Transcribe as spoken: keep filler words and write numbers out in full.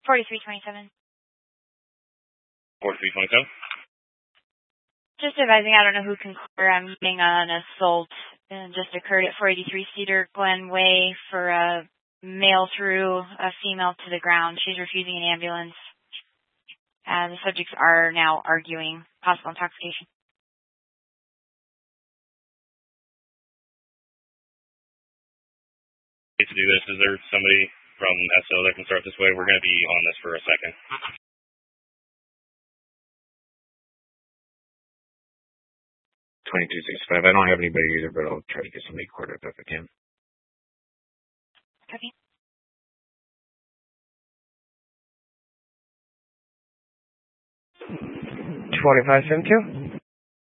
forty-three twenty-seven. forty-three twenty-seven? Just advising, I don't know who can clear. I'm getting an assault and just occurred at four eighty-three Cedar Glen Way for a male threw a female to the ground. She's refusing an ambulance. Uh, the subjects are now arguing possible intoxication. To do this, is there somebody from S O that can start this way? We're going to be on this for a second. twenty-two sixty-five. I don't have anybody either, but I'll try to get somebody quartered up if I can. Copy. twenty-five seventy-two.